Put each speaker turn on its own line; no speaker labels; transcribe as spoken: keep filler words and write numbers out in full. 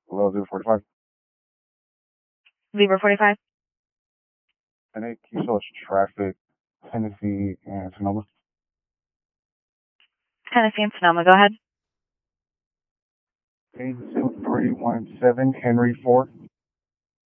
Hello, zero forty-five.
Zebra forty-five.
And hey, can you show us traffic, Tennessee and Sonoma?
Tennessee and Sonoma, go ahead.
Okay, two three one seven Henry four.